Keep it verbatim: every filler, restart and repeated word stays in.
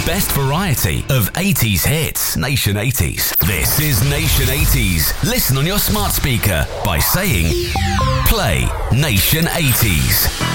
best variety of eighties hits. Nation eighties. This is Nation eighties. Listen on your smart speaker by saying, play Nation eighties.